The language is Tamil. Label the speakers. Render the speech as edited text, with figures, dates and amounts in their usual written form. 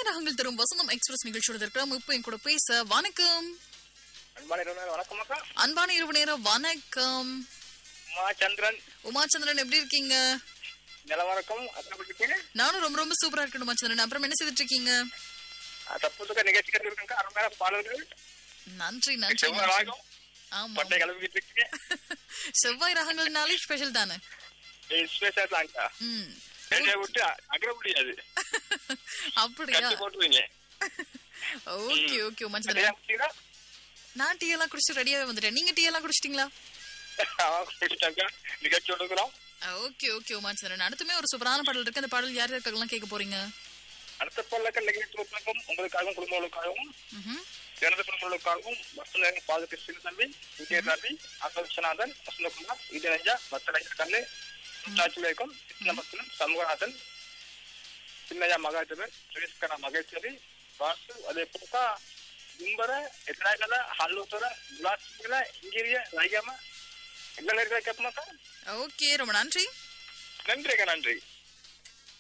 Speaker 1: செவ்வாய் ராகங்கள் தரும் வசந்தம் எக்ஸ்பிரஸ் நிகழ்ச்சியோட இருக்கிறோம். இப்போ என் கூட பேச வணக்கம். அன்பான இரவு நேரம் வணக்கம். உமாச்சந்திரன் எப்படி இருக்கீங்க? நானும் ரொம்ப ரொம்ப சூப்பரா இருக்கேன் உமாச்சந்திரன். அப்புறம் என்ன செய்துட்டு இருக்கீங்க? நன்றி நன்றி. ஆமா, செவ்வாய் ராகங்கள்னாலே ஸ்பெஷல் தானே. அப்படியா? Okay okay Umachandran. நான் டீ எல்லாம் குடிச்சு ரெடியாவே வந்துட்டேன். நீங்க டீ எல்லாம் குடிச்சிட்டீங்களா? Okay okay Umachandran. அடுத்துமே ஒரு சூப்பரான பாடல் இருக்கு. அந்த பாடல் யார் யாருக்கெல்லாம் கேட்க போறீங்க?
Speaker 2: அடுத்த பாடலுக்கு நிகழ்ச்சிகளுக்கும் உங்களுக்காகவும் குடும்பங்களுக்காகவும் எனது குடும்பங்களுக்காகவும் வசந்தன் பாதுகா சிறுதம்பி விஜயராவி அசோக்நாதன் வசந்தகுமார் இதனஞ்சா வத்தலைஞர் கண்ணு முத்தாச்சிலேக்கும் சின்னபத்தினம் சண்முகநாதன் சின்னையா மகாதேவன் சுரேஷ்கரா மகேஸ்வரி வாசு அதே போக்கா கும்பர எத்தனாய்கல ஹல்லூத்தர குலாசிகல இங்கிரிய ரையாம எல்லாம் கேட்போமாக்கா?
Speaker 1: ஓகே, ரொம்ப நன்றி.
Speaker 2: நன்றிக்கா, நன்றி.